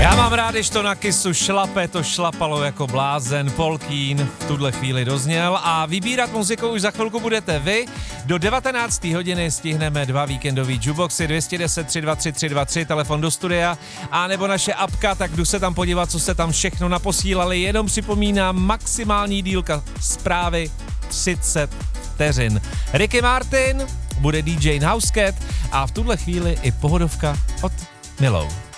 Já mám rád, když to na Kissu šlape, to šlapalo jako blázen. Paul Keane v tuhle chvíli dozněl a vybírat muziku už za chvilku budete vy. Do 19. hodiny stihneme 2 víkendový jukeboxy 210 323 323, telefon do studia, a nebo naše apka, tak jdu se tam podívat, co se tam všechno naposílali. Jenom připomínám, maximální dílka zprávy 30 vteřin. Ricky Martin, bude DJ Housecat a v tuhle chvíli i pohodovka od Milou.